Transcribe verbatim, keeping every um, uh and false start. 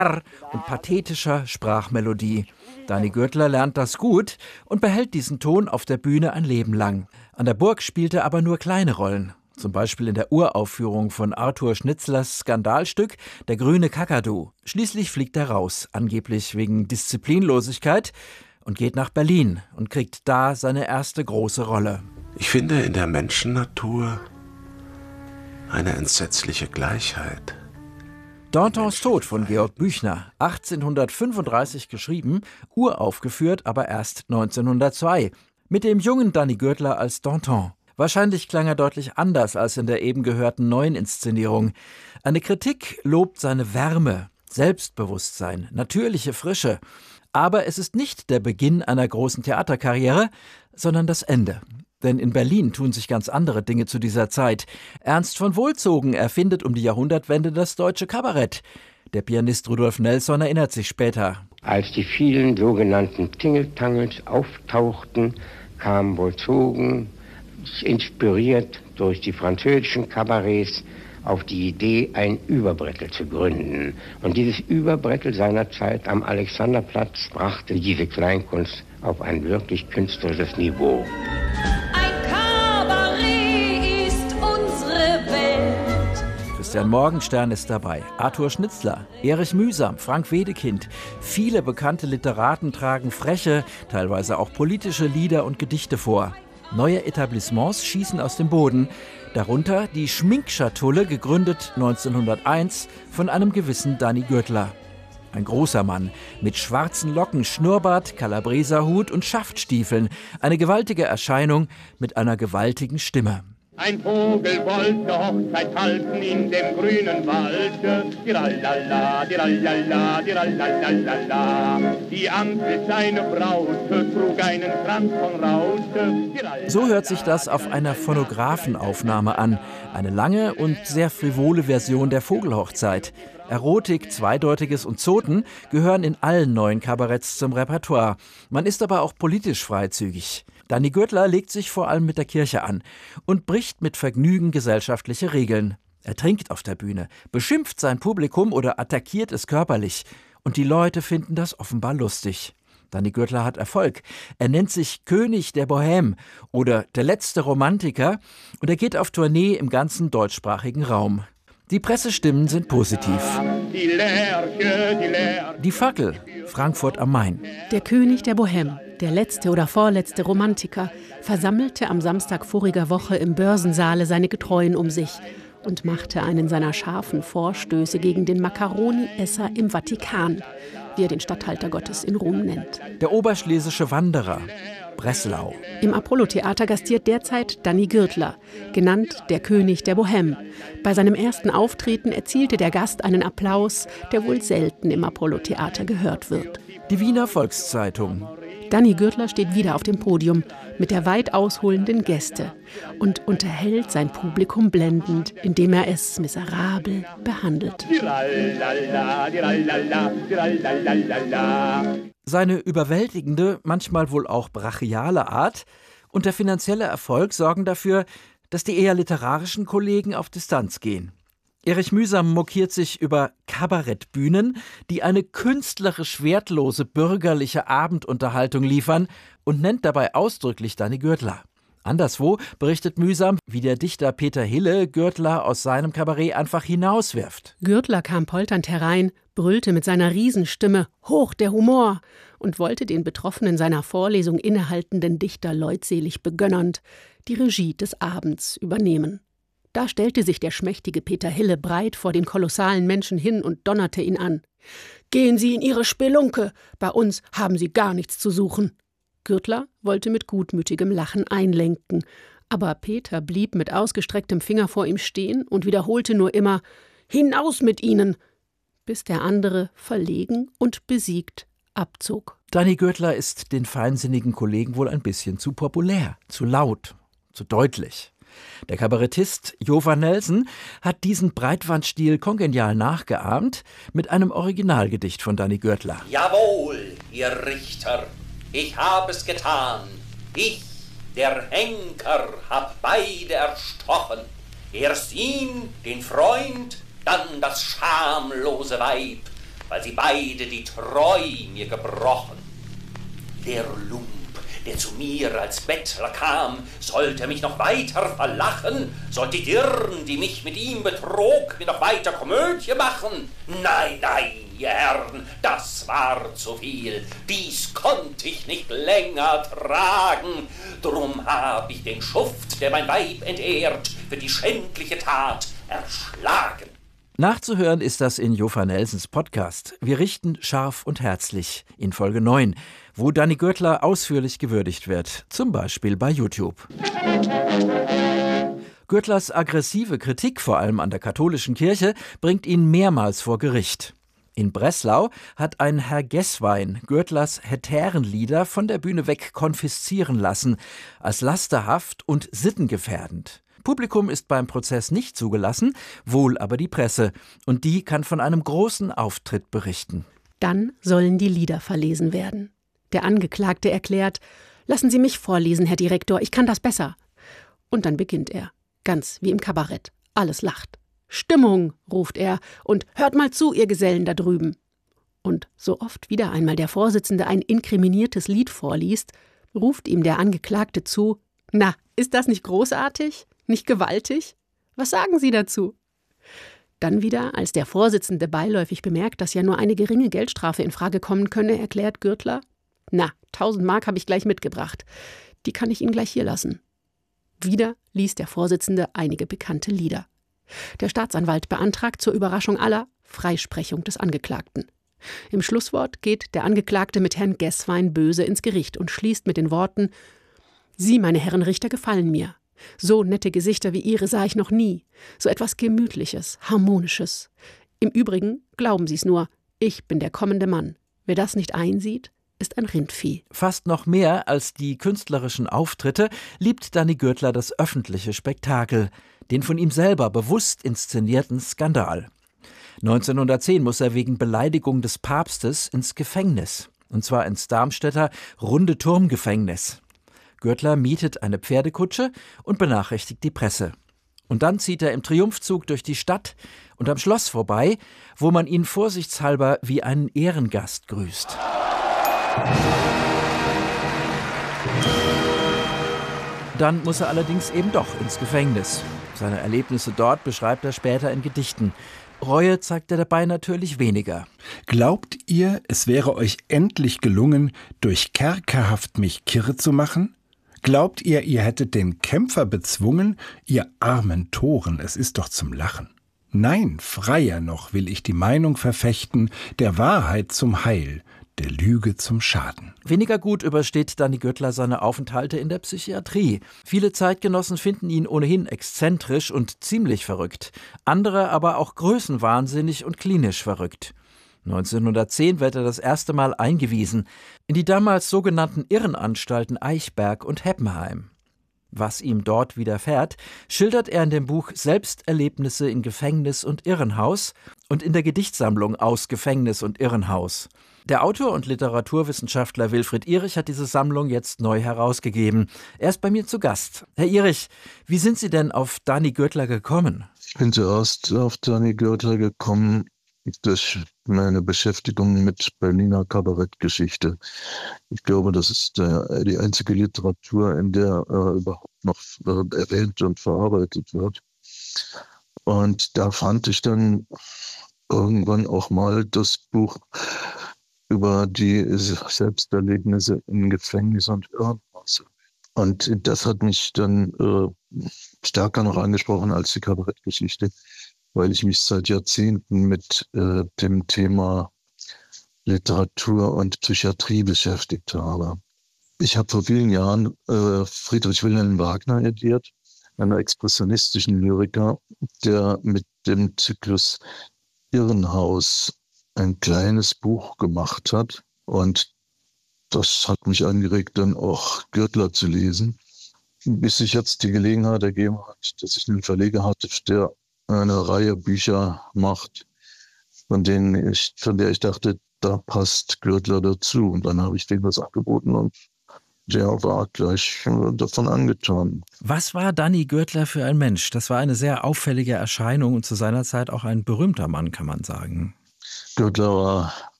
und pathetischer Sprachmelodie. Dani Gürtler lernt das gut und behält diesen Ton auf der Bühne ein Leben lang. An der Burg spielt er aber nur kleine Rollen. Zum Beispiel in der Uraufführung von Arthur Schnitzlers Skandalstück »Der grüne Kakadu«. Schließlich fliegt er raus, angeblich wegen Disziplinlosigkeit, und geht nach Berlin und kriegt da seine erste große Rolle. Ich finde in der Menschennatur eine entsetzliche Gleichheit. Dantons Tod von Georg Büchner, achtzehnhundertfünfunddreißig geschrieben, uraufgeführt aber erst neunzehnhundertzwei, mit dem jungen Dani Gürtler als Danton. Wahrscheinlich klang er deutlich anders als in der eben gehörten neuen Inszenierung. Eine Kritik lobt seine Wärme, Selbstbewusstsein, natürliche Frische. Aber es ist nicht der Beginn einer großen Theaterkarriere, sondern das Ende. Denn in Berlin tun sich ganz andere Dinge zu dieser Zeit. Ernst von Wohlzogen erfindet um die Jahrhundertwende das deutsche Kabarett. Der Pianist Rudolf Nelson erinnert sich später. Als die vielen sogenannten Tingeltangels auftauchten, kam Wohlzogen, inspiriert durch die französischen Kabarets, auf die Idee, ein Überbrettel zu gründen. Und dieses Überbrettel seinerzeit am Alexanderplatz brachte diese Kleinkunst auf ein wirklich künstlerisches Niveau. Christian Morgenstern ist dabei, Arthur Schnitzler, Erich Mühsam, Frank Wedekind. Viele bekannte Literaten tragen freche, teilweise auch politische Lieder und Gedichte vor. Neue Etablissements schießen aus dem Boden, darunter die Schminkschatulle, gegründet neunzehnhunderteins von einem gewissen Dani Gürtler. Ein großer Mann mit schwarzen Locken, Schnurrbart, Kalabreserhut und Schaftstiefeln. Eine gewaltige Erscheinung mit einer gewaltigen Stimme. Ein Vogel wollte Hochzeit halten in dem grünen Wald. Dirallala, dirallala, dirallala. Die Ampel seine Braut trug einen Kranz von Raute. So hört sich das auf einer Phonographenaufnahme an. Eine lange und sehr frivole Version der Vogelhochzeit. Erotik, Zweideutiges und Zoten gehören in allen neuen Kabaretts zum Repertoire. Man ist aber auch politisch freizügig. Dani Gürtler legt sich vor allem mit der Kirche an und bricht mit Vergnügen gesellschaftliche Regeln. Er trinkt auf der Bühne, beschimpft sein Publikum oder attackiert es körperlich. Und die Leute finden das offenbar lustig. Dani Gürtler hat Erfolg. Er nennt sich König der Bohème oder der letzte Romantiker und er geht auf Tournee im ganzen deutschsprachigen Raum. Die Pressestimmen sind positiv. Die Lerche, die Lerche. Die Fackel, Frankfurt am Main. Der König der Bohème, der letzte oder vorletzte Romantiker, versammelte am Samstag voriger Woche im Börsensaale seine Getreuen um sich und machte einen seiner scharfen Vorstöße gegen den Macaroni-Esser im Vatikan, wie er den Statthalter Gottes in Rom nennt. Der oberschlesische Wanderer, Breslau. Im Apollo-Theater gastiert derzeit Dani Gürtler, genannt der König der Bohème. Bei seinem ersten Auftreten erzielte der Gast einen Applaus, der wohl selten im Apollo-Theater gehört wird. Die Wiener Volkszeitung. Dani Gürtler steht wieder auf dem Podium mit der weit ausholenden Gäste und unterhält sein Publikum blendend, indem er es miserabel behandelt. Seine überwältigende, manchmal wohl auch brachiale Art und der finanzielle Erfolg sorgen dafür, dass die eher literarischen Kollegen auf Distanz gehen. Erich Mühsam mokiert sich über Kabarettbühnen, die eine künstlerisch wertlose bürgerliche Abendunterhaltung liefern und nennt dabei ausdrücklich Dani Gürtler. Anderswo berichtet Mühsam, wie der Dichter Peter Hille Gürtler aus seinem Kabarett einfach hinauswirft. Gürtler kam polternd herein, brüllte mit seiner Riesenstimme »Hoch der Humor« und wollte den betroffenen seiner Vorlesung innehaltenden Dichter leutselig begönnernd die Regie des Abends übernehmen. Da stellte sich der schmächtige Peter Hille breit vor den kolossalen Menschen hin und donnerte ihn an. »Gehen Sie in Ihre Spelunke, bei uns haben Sie gar nichts zu suchen.« Gürtler wollte mit gutmütigem Lachen einlenken, aber Peter blieb mit ausgestrecktem Finger vor ihm stehen und wiederholte nur immer »Hinaus mit Ihnen«, bis der andere verlegen und besiegt abzog. Dani Gürtler ist den feinsinnigen Kollegen wohl ein bisschen zu populär, zu laut, zu deutlich. Der Kabarettist Jovan Nelson hat diesen Breitwandstil kongenial nachgeahmt mit einem Originalgedicht von Dani Gürtler. Jawohl, ihr Richter, ich hab es getan. Ich, der Henker, hab beide erstochen. Erst ihn, den Freund, dann das schamlose Weib. weil sie beide die Treu mir gebrochen. Der Lump, der zu mir als Bettler kam, sollte mich noch weiter verlachen, sollte die Dirn, die mich mit ihm betrog, mir noch weiter Komödie machen. Nein, nein, ihr Herren, das war zu viel, dies konnte ich nicht länger tragen. Drum hab ich den Schuft, der mein Weib entehrt, für die schändliche Tat erschlagen. Nachzuhören ist das in Joffa Nelsens Podcast Wir richten scharf und herzlich in Folge neun, wo Danny Gürtler ausführlich gewürdigt wird, zum Beispiel bei YouTube. Gürtlers aggressive Kritik, vor allem an der katholischen Kirche, bringt ihn mehrmals vor Gericht. In Breslau hat ein Herr Gesswein Gürtlers Hetärenlieder von der Bühne weg konfiszieren lassen, als lasterhaft und sittengefährdend. Publikum ist beim Prozess nicht zugelassen, wohl aber die Presse. Und die kann von einem großen Auftritt berichten. Dann sollen die Lieder verlesen werden. Der Angeklagte erklärt, »Lassen Sie mich vorlesen, Herr Direktor, ich kann das besser.« Und dann beginnt er, ganz wie im Kabarett. Alles lacht. »Stimmung«, ruft er, und »hört mal zu, ihr Gesellen da drüben.« Und so oft wieder einmal der Vorsitzende ein inkriminiertes Lied vorliest, ruft ihm der Angeklagte zu, »Na, ist das nicht großartig? Nicht gewaltig? Was sagen Sie dazu?« Dann wieder, als der Vorsitzende beiläufig bemerkt, dass ja nur eine geringe Geldstrafe in Frage kommen könne, erklärt Gürtler, »Na, tausend Mark habe ich gleich mitgebracht. Die kann ich Ihnen gleich hier lassen.« Wieder liest der Vorsitzende einige bekannte Lieder. Der Staatsanwalt beantragt zur Überraschung aller Freisprechung des Angeklagten. Im Schlusswort geht der Angeklagte mit Herrn Gesswein böse ins Gericht und schließt mit den Worten, »Sie, meine Herren Richter, gefallen mir. So nette Gesichter wie Ihre sah ich noch nie. So etwas Gemütliches, Harmonisches. Im Übrigen, glauben Sie es nur, ich bin der kommende Mann. Wer das nicht einsieht, ist ein Rindvieh.« Fast noch mehr als die künstlerischen Auftritte liebt Danny Gürtler das öffentliche Spektakel, den von ihm selber bewusst inszenierten Skandal. neunzehnhundertzehn muss er wegen Beleidigung des Papstes ins Gefängnis, und zwar ins Darmstädter Runde-Turm-Gefängnis. Gürtler mietet eine Pferdekutsche und benachrichtigt die Presse. Und dann zieht er im Triumphzug durch die Stadt und am Schloss vorbei, wo man ihn vorsichtshalber wie einen Ehrengast grüßt. Dann muss er allerdings eben doch ins Gefängnis. Seine Erlebnisse dort beschreibt er später in Gedichten. Reue zeigt er dabei natürlich weniger. Glaubt ihr, es wäre euch endlich gelungen, durch Kerkerhaft mich kirre zu machen? Glaubt ihr, ihr hättet den Kämpfer bezwungen? Ihr armen Toren, es ist doch zum Lachen. Nein, freier noch will ich die Meinung verfechten, der Wahrheit zum Heil, der Lüge zum Schaden. Weniger gut übersteht Danny Gürtler seine Aufenthalte in der Psychiatrie. Viele Zeitgenossen finden ihn ohnehin exzentrisch und ziemlich verrückt. Andere aber auch größenwahnsinnig und klinisch verrückt. neunzehnhundertzehn wird er das erste Mal eingewiesen in die damals sogenannten Irrenanstalten Eichberg und Heppenheim. Was ihm dort widerfährt, schildert er in dem Buch Selbsterlebnisse in Gefängnis und Irrenhaus und in der Gedichtsammlung Aus Gefängnis und Irrenhaus. Der Autor und Literaturwissenschaftler Wilfried Ihrig hat diese Sammlung jetzt neu herausgegeben. Er ist bei mir zu Gast. Herr Ihrig, wie sind Sie denn auf Danny Gürtler gekommen? Ich bin zuerst auf Danny Gürtler gekommen durch meine Beschäftigung mit Berliner Kabarettgeschichte. Ich glaube, das ist äh, die einzige Literatur, in der äh, überhaupt noch äh, erwähnt und verarbeitet wird. Und da fand ich dann irgendwann auch mal das Buch über die Selbsterlebnisse in Gefängnis und Irrenhaus. Und das hat mich dann äh, stärker noch angesprochen als die Kabarettgeschichte, weil ich mich seit Jahrzehnten mit äh, dem Thema Literatur und Psychiatrie beschäftigt habe. Ich habe vor vielen Jahren äh, Friedrich Wilhelm Wagner ediert, einen expressionistischen Lyriker, der mit dem Zyklus Irrenhaus ein kleines Buch gemacht hat. Und das hat mich angeregt, dann auch Gürtler zu lesen. Bis sich jetzt die Gelegenheit ergeben hat, dass ich einen Verleger hatte, der eine Reihe Bücher macht, von denen ich, von der ich dachte, da passt Gürtler dazu. Und dann habe ich dem das angeboten und der war gleich davon angetan. Was war Danny Gürtler für ein Mensch? Das war eine sehr auffällige Erscheinung und zu seiner Zeit auch ein berühmter Mann, kann man sagen. Goethe war